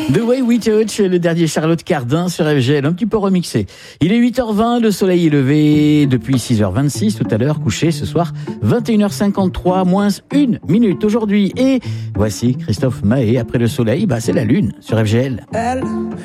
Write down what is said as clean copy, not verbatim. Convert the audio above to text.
The Way We Touch, le dernier Charlotte Cardin sur FGL, un petit peu remixé. Il est 8h20, le soleil est levé depuis 6h26 tout à l'heure, couché ce soir 21h53, moins 1 minute aujourd'hui. Et voici Christophe Mahé, après le soleil, c'est la lune sur FGL. Elle